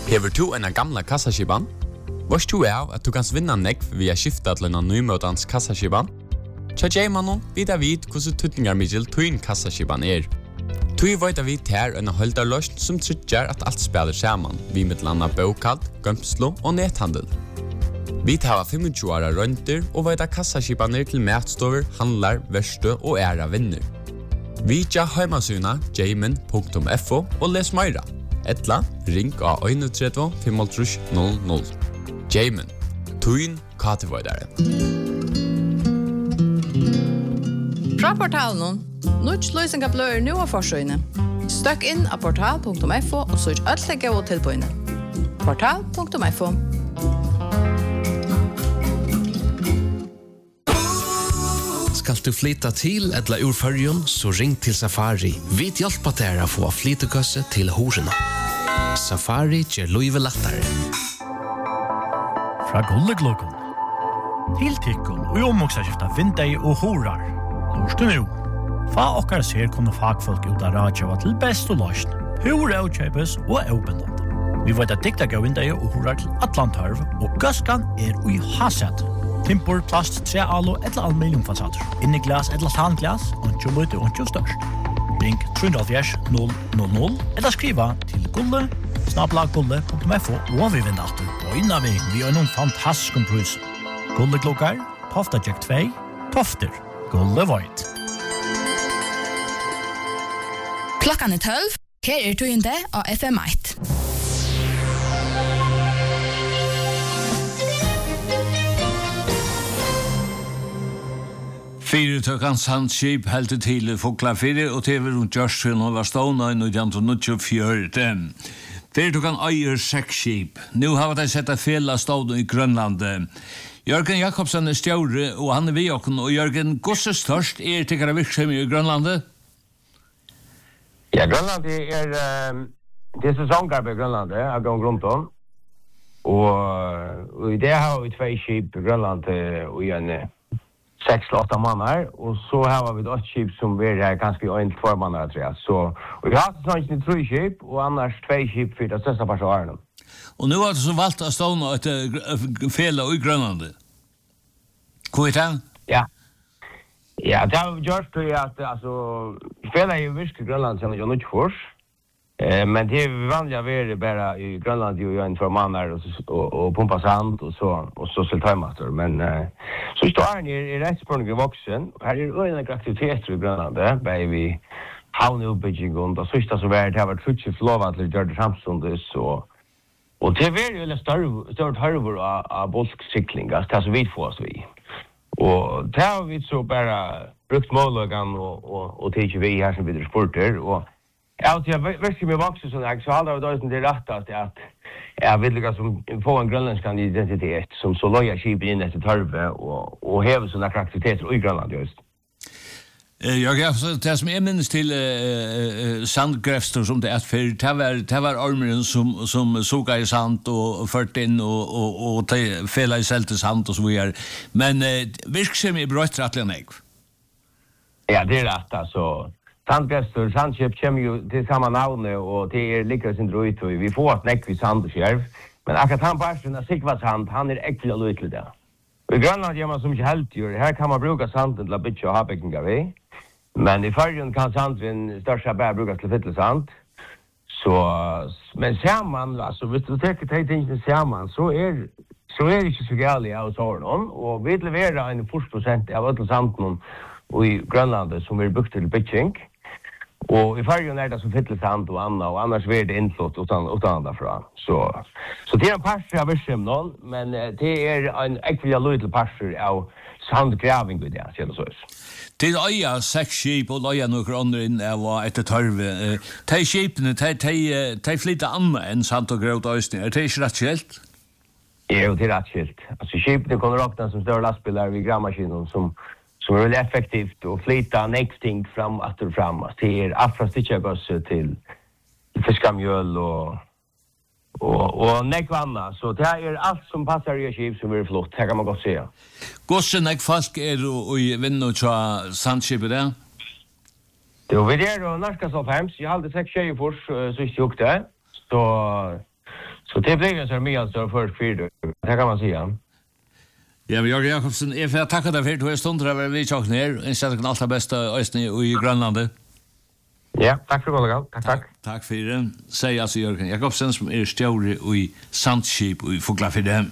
Hever du en gamla kassaskipan? Vars du at du kan vinna nekv via skifta til en nymøtans kassaskipan? Tja Jaimanon vidar vid hvordan tutningar middel tuin kassaskipan Tui veit vi ter en holdarløst som tryggjar at alt spiller saman, vi med landa bokald, gømslo og nethandel. Vi tar 25 åra rønter og veit kassaskipaner til matstover, handlar, verste og æra vinner. Vi tja heimasuna jaimin.fo og les meira. Etla, ring av 31 55 00. Jaimin, tuin katevoidare. Fra portalen, Nuts løysinga blør nu av forsøyne. Støkk inn av portal.fo og søk alle gode tilbøyne. Portal.fo. Skal du flytta til eller ur Førjun, så ring til Safari. Vi hjelper deg å få flyttekøsse til horena. Safari gjør løyve lettere. Fra Gulleglokken. Til tikkun og omoksaskifta vindei og horar. Lorst du nu? Fa okkar ser kunne fagfolk ut av radjava til best og løsn. Hur avkjøpes og avbindende. Vi vet at dikta gav vindei og horar til Atlantharv, og gøskan ui haset. Timpor, plast, trealo eller aluminiumfasader. Inni glas eller tanglas, og lite og størst. Ring 370 000 eller skriva til gulle@gulle.fo og vi vinner alltid på innavig vi har noen fantastisk pris. Gulleklokkar, Tofta Jack 2, Tofter, Gulle Void. Klokkan 12, her tøyende av FM1. Fyretøkans handskip heldte til Fokla 4 og TV rundt Jørsten og var stående i 1924. Fyretøkan eier 6 skip. Nå har de sett fela stående i Grønland. Jørgen Jakobsen stjåre og han vi og Jørgen, gosse størst tikkere virksomhet i Grønlandet? Ja, Grønland det sesongarbeid i Grønland, jeg går rundt om. Og i det har vi 2 skip i Grønland og en 6-8 måneder, og så har vi 8 skip som er ganske 1-2 måneder, tror jeg. Så vi har sånn 3 skip, og annars 2 skip for det største par årene. Og nå har du så valgt å stå nå et fele i Grønlandet. Hvor det? Ja, det har vi gjort at fele jo virke i Grønland siden jeg ikke fors. Men det er vanlig å være bare i Grønland i 1-2 måneder og pumpa sand og så siltøymaster. Men så står han i rettspårningen voksen. Her øyne aktiviteter i Grønland, bare vi havneoppbygging og det siste som var det har vært truttig flåvat til Gjørde Samsundes og det er veldig større hørver av bolsksikling, det er så vidt for oss vi. Og det har vi så bare brukt måløgene og tidlig vi her som videre sporter og ja, til jeg vet ikke med voksen sånn så hadde jeg det rettast at jeg vil liksom få en grønlandsk identitet som så løyer skipet inn etter tørve og hever sånne aktiviteter i Grønland just. Ja, det som jeg minnes til sandgrefster som det det var armeren som soka i sand og ført inn og fela i selte sand og så videre. Men virksomhet brøtt rettelig nek? Ja, det rett, altså. Sandgrefster, sandkjøp kommer jo til samme navnet og det likere sin drøyt og vi får et nekk i sand og skjerv. Men akkurat han parten av Sigvasand, han ekkelig løy til det. Og i Grønland gjør man som ikke helt gjør. Her kan man bruke sanden til å bytte og ha bygninger ved. Men i Førjun kan sanden største bare brukes til fyttelsand. Men sammen, altså, hvis du tenker til tingene sammen, så det ikke så gærlig av sånn. Og vi leverer en 40% av alle sanden i Grønlandet som brukt til bygging. Og i Førjun det som fyttelsand og annars det innslått utan derfra. Så det en parser av virksomheten, men det en ekvelig løytel parser av sandgraving i det, sier det så. Til øya 6 skip og løya noen kroner inn av etter tørve. De skipene, de flytter annet enn sand og grøt og østning. Det ikke rett skilt? Jo, det rett skilt. Altså skipene kunne råkne som større lastbiler vid gravmaskinen som veldig effektivt og flytta nekting fram atter fram. Det alt fra stikkjagøsse til fiskamjöl og nekvanna. Så det alt som passer i skip som flott, det kan man godt se. Gosse nekfalk i vinnu tja sandskipet det? Jo, vi og narkas av hems. Jeg halde 6 tjejefors, så ikke gjort det. Så Så det blir en sån mer så först fyra. Det kan man säga. Ja, men Jörgen Jakobsen, jag får tacka dig för att du är stund där vi tjock ner. Jag sätter allt det bästa östen i Grönlandet. Ja, tack för det. Tack. Tack för det. Säg alltså Jörgen Jakobsen som är stjåre i Sandskip och i Foglafide.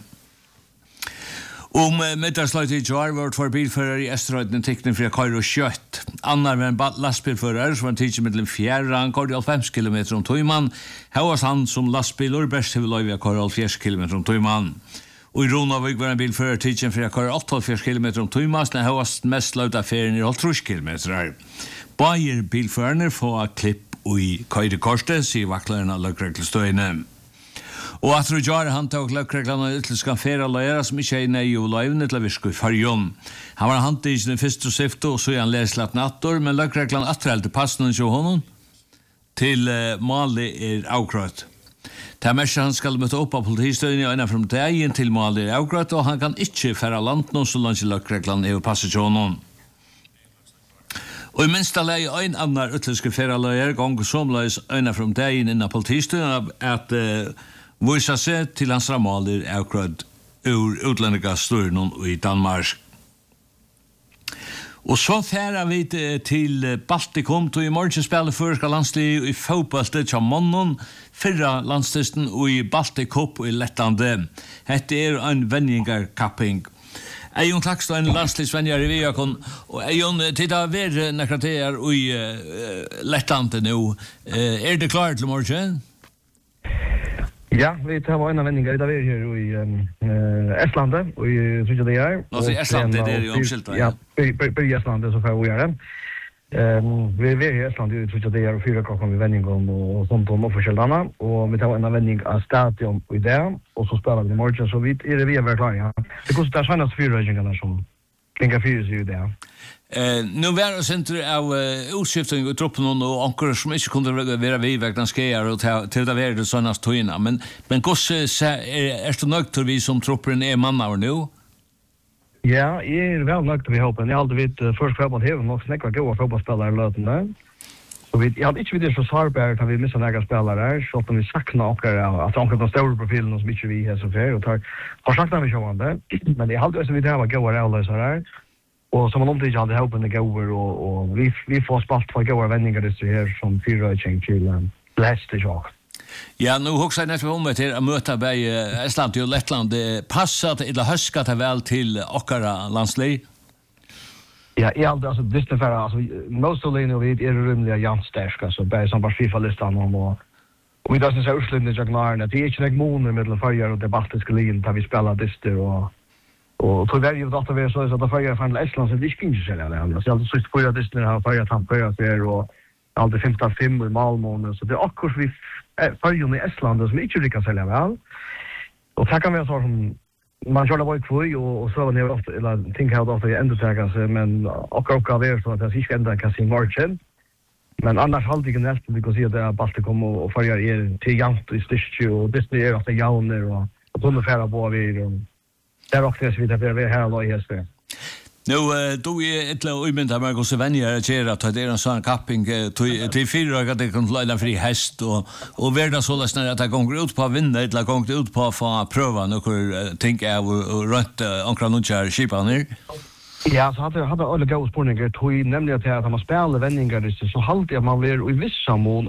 Middagslutet i Jar var två bilförare i Esteröjden teckning för Kairo kött. Annar med en lastbilförare som var tidsen mellan fjärra, han körde 5 kilometer om Tøyman. Här var han som lastbilor bäst till Löjviga körde 4 kilometer om Tøyman. Och i Ronavik var en bilförare tidsen för körde 8,4 kilometer om Tøyman, när han var mest löjda affären i 3 kilometer. Bajer bilförarna får klipp och i Kairo korset, säger vaktlarna lökreglestöjne. Og at Rojar han tok løkreglene utlyska færa løyere som ikke er nøye og løyvene til å virke i fargen. Han var hantet i sin første syfte og så er han leslatt natter, men løkreglene atrelte passene til honom til Mali er avgrøtt. Det meste han skal møte opp av politistøyene og innenfor dagen til Mali er avgrøtt, og han kan ikke fære land nå så langt løkreglene er passet til honom. Og i minsta lei ein annar utlyske færa løyere gong som løys innenfor dagen innan politistøyene at visa seg til hans ramaler avgrødd ur utländiga styrnon i Danmark. Og så færa vi til Baltikum, til i morgen spiller førska landslig i fotballet til Monnon, fyrra landstisten i Baltikup i Lettlande. Hette er en venningarkapping. Eion Klakstad, en landsligsvenjar i Viakon, og Eion, til å være nekrateer i Lettlande nå. Det klart til morgen? Ja, vi tar en vendingar idag vi här i Estlandet och i tror det är. Alltså Estland det är ju omskilt. Ja, på Estlandet så får vi göra. Vi är i Estland tror det är 4 kommer vi vändning och sånt och förskälldarna och vi tar en vändning av stadion i där och så spelar vi imorgon så vi är vi är klara. Ja. Det kostar såna 4 röjningar som klingar 4 så där. Nu var det center av utskiftning i truppen och ankor som inte kunde vara vidvägna skejar och till det var det sådana stöjna. Men gosse är du nöjd till vi som truppen är mannar nu? Ja, jag är väl nöjd till vi hoppen. Jag har alltid vet först fotboll här och snäcka goda fotbollsspelare lötande. Så vi jag hade inte vid det så sårbart att vi missar några spelare så att vi saknar och att de kan stå på profilen som inte vi har så för och har sagt att vi kör det. Men det hade också vi det var goda alla så där. Och som man inte hade hoppen att gå över och vi får spalt för goda vändningar det här som 4 change till bläst jag. Ja, nu huxar jag nästan till att möta bei Estland och Lettland. Passat eller höskat väl till åkara landslig? Ja, alltså det för alltså most of the vid är rumliga janstärska så bei som bara FIFA-listan och vi då så urslunden jag när det är inte månader mellan förjar och debattiska linjen där vi spelar dyster och tror väl ju att det är så att förjar från Estland så det skinner sig där. Så alltså så förjar dyster har förjar tampar där och allt det 15 i Malmö så det är också vi förjar i Estland som inte lyckas sälja väl. Och tackar vi så som man kör det för och så var det ofta eller tänker jag då ändå säga men och det så att det ska ändå kan se marchen. Men annars hade jag nästan vi kan se att det Baltikum och förjar är till jant i styrke och det är att det jauner och ungefär på vi det är också så vidare vi här då i Öster. Nu då är ett lite umynda med oss vänner att göra att det är en sån capping till 4 att det kan lägga fri häst och värda så läsnar att det går ut på att vinna eller går ut på att få pröva några tänka och rätt ankra några skipan ner. Ja, så hade alla goda spårningar tog nämligen att man spelar vändningar så halt jag man blir i vissa mån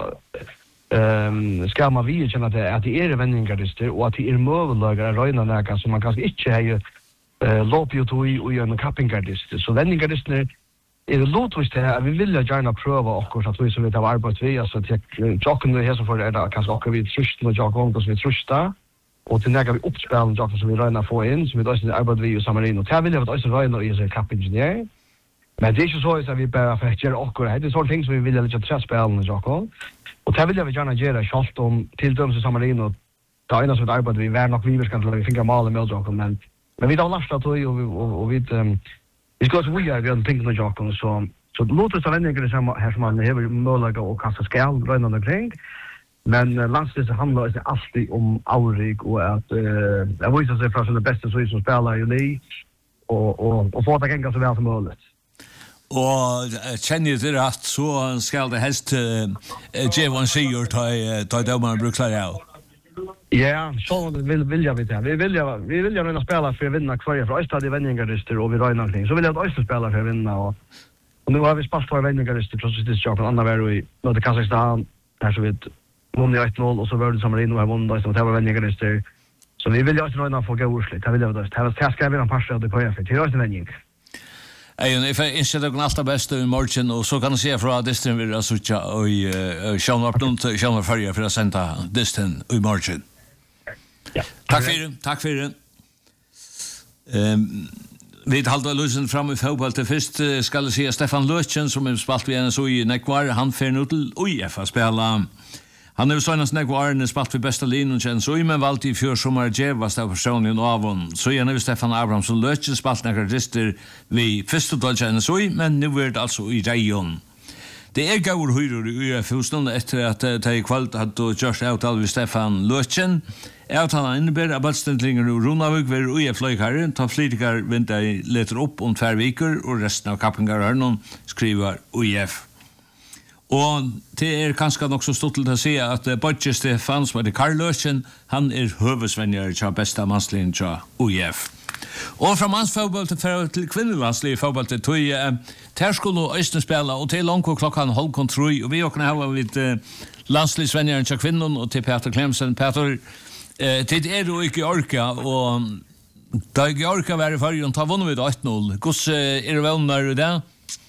ska man vi känna att det är vändningar och att det är möjliga röjna näka som man kanske inte har låt ju tog i en cappinggardist. Så vändinggardisten är det låtvis det vi vill gärna pröva och så att vi så vet av arbete vi alltså att jocken det här så för det där kanske också vi trust och jag går så vi trusta och till när vi uppspel jocken som vi röna få in så vi då så arbete vi och samarin och jag vill att också röna i så cappingingenjör. Men det är ju så att vi bara för att göra och det är så ting som vi vill lite trust spelen och jocken. Och jag vill gärna göra schalt om till dem så samarin och ta in så arbete vi var nog vi ska vi finka mal med jocken men vi har lastat och vi ska så vi gör en ting med Jakob så låter så länge det som här som man har möjlighet att kasta skall runt omkring men landstis handlar det alltid om aurig och att jag vill säga för den bästa så som spelar ju ni och få det gänga så väl som möjligt. Och känner det rätt så ska det helst J1 Seger ta man brukar ja. Ja, så vill jag veta. Vi vill ju spela för att vinna kvar för Östad i vändningarlister och vi räknar kring. Så vill jag att Östad spela för att vinna och nu har vi spelat för vändningarlister trots att det är ju andra var i mot Kazakstan där så vet många 1-0 och så var det som in och har vunnit så det var vändningarlister. Så vi vill ju att räkna få gå ursligt. Det vill jag då. Det ska vi en passar det på för till Östad vändning. Ej, if I instead of allt bästa i morgon och så kan jag se från distan vi så och Sean Ferrier för att sända distan i morgon. Ja. Tack för det. Vi håller lösen fram i fotboll till först ska jag se Stefan Löchen som spalt vi en så i Nekvar han för nu till UF att spela. Han är såna Nekvar spalt för bästa linjen sen så i men valt i för sommar Jevas där personligen avon. Så är nu Stefan Abrahamsson Löchen spalt några register vi första dagen så i men nu är det alltså i Rayon. Det är gaur hyror i UF-husen efter att ta i kvalt att då Josh avtal med Stefan Löchen. Avtalet innebär att ballständlingar och Runavik var UF-flöjkare, ta flitigar vänta letar upp om 2 veckor och resten av kappingar har någon skriver UF. Och det är kanske också stort att se att Bötje Stefan som är Karl Löchen, han är huvudvänjare till bästa manslinjen till UF. Och från mansfotboll till kvinnolandslig fotboll till tog Terskol och Östen spela och till långt klockan 2:30 och vi åker ha lite landsligsvänjaren till kvinnor och till Peter Klemsen. Peter, tid är du inte orka och da jag orka var i förrjun ta vunnit vid 8-0. Hur är det vänner du där?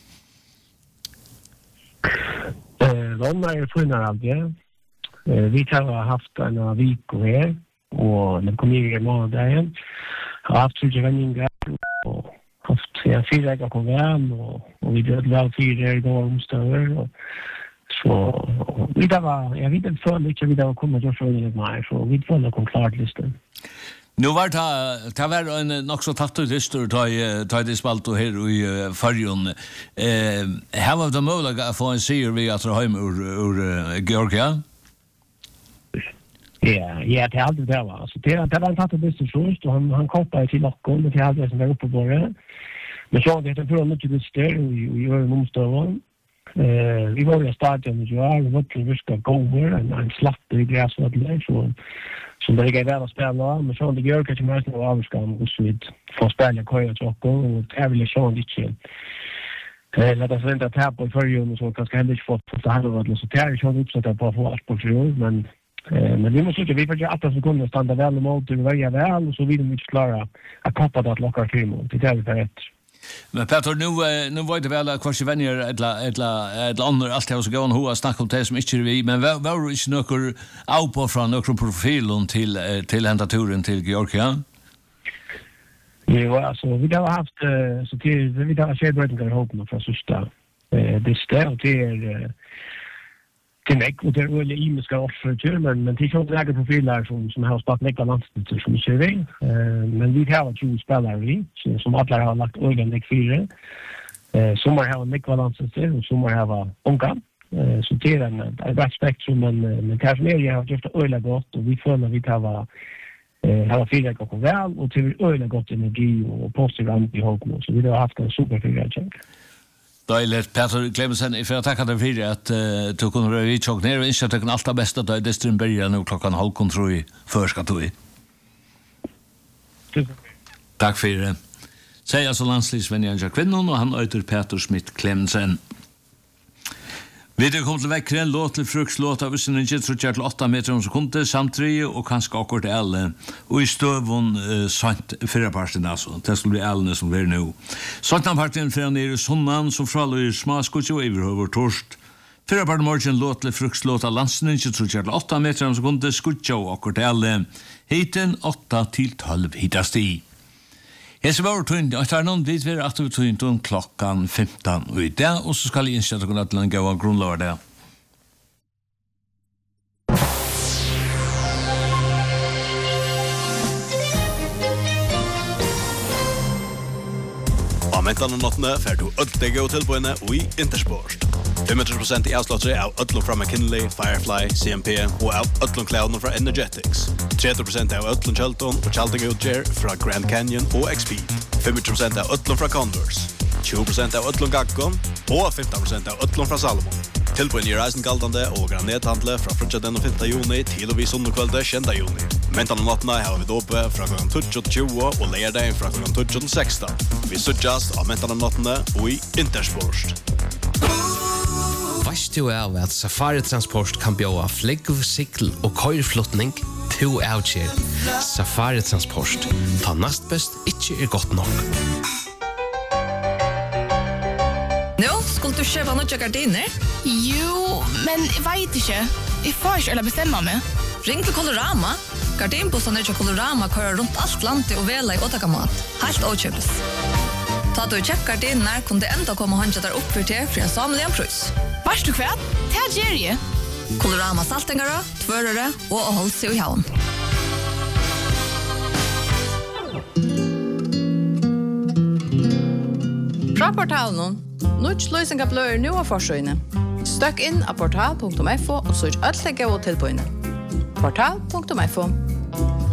Vänner är funnare alltid. Vi har haft en vik och här och det kommer i månaden. Har haft 20 vänningar och haft 4 veckor på vägen och vi död väl 4 igår omstöver och så vi där var jag vet inte för mycket vi där var kommer just för det mer så vi får nog klart listan. Nu var det var en också tatt ut listor ta det spalt och här i förrjun. Här var det möjligt att få en serie vi att dra hem ur Georgia. Ja, det hade det var. Så det var en tatt ut listor så han kopplade till lockon och det hade som var uppe på det. Men så det är för mycket listor och gör en omstöver. Vi var i stadion och jag var till viska gånger en slatt i gräsvattnet så det gick väl att spela men så det gör kanske mest av avskam och så vid för spela köra och jag vill ju inte låt oss vänta att här på förrjun och så kanske heller inte fått det här var så där jag uppsatt på få på förrjun men vi måste ju vi får ju att så kunna stanna väl mot det var väl och så vill vi klara att koppa det att locka film det är det rätt. Men Peter, nu var det väl att vi vänner ett andra allt jag så gå och ha snacka om det som inte vi men var det inte några av på från några profilen till händaturen till Georgia? Ja, alltså vi har haft så till vi har shared rating ihop med från första det ställ till mig och det är väl i mig ska offer men det är ju några profiler som har spelat mycket landslut som kör vi men vi har ju spelare som alla har lagt ordentligt fyra som har mycket landslut och som har unga så det är en rätt spektrum men kanske mer har just öle gott och vi får vi har fyra och väl och till öle gott energi och positiv ambition ihop så vi har haft en superfyra check. Deiligt, Peter Klemsen, if jag tackar dig för att du kunde röra i tjock ner och inte tycker allt det bästa då är distrin börjar nu klockan 2:30 för ska du. Tack för det. Säger alltså landsligsvänjaren kvinnan och han heter Peter Smith Klemsen. Vi kom til vekkere en låt til frukslåt av hvis en ikke tror til 8 meter om sekunder samtidig og kanskje akkurat alle og i støvun sant fyrirparten altså det skulle bli alle som blir nå Santnamparten fra nere i Sunnan som fraløyer smaskutje og iverhøver torst fyrirparten morgen låt til frukslåt av landsen ikke tror til 8 meter om sekunder skutje og akkurat alle hiten 8 til 12 hitast i Jeg var tøynt, og tar noen vidt ved at vi tøynt om klokkan 15 og i dag, og så skal jeg innskjøtte kunne til en gau av grunnlover det. Av mentene nottene fer du ødlegge og tilbøyene og i Intersport. 25% i avslåttere av ødlom fra McKinley, Firefly, CMP og av ødlom klædene fra Energetics. 30% av ødlom Kjelton og Kjelting Utger fra Grand Canyon og XP. 25% av ødlom fra Converse. 20% av ødlom Gakkon og 15% av ødlom fra Salomon. Tilbøyen i reisen galdande og granethandle fra frutja den 5. juni til og vi sunnekvelde 10. juni. Mentan om nattene har vi dope fra klokken 20 og leierdagen fra klokken 16. Vi suttjast av mentan om nattene og i Intersport. Vast du av at Safari Transport kan bjåa flegg, sikl og køyrflotning to avkjer. Safari Transport. Ta nast best, ikke godt nok. Nå, skulle du kjøpe noen gardiner? Jo, men jeg vet ikke. Jeg får ikke eller bestemme meg. Ring til Colorama. Gardinbussene til Colorama kører rundt alt landet og vela i åtakamat. Helt åkjøpes. Ta du kjøpt gardiner, kunne det enda komme håndja der opp for til en samlig prøys. Varst du kvært? Det gjør jeg. Colorama saltingere, tvørere og holdt seg i havn. Fra portalen, Nuts løysinga bløyer nu av forsøyne. Støkk inn av portal.fo og søk alt legge og tilbøyne. Portal.fo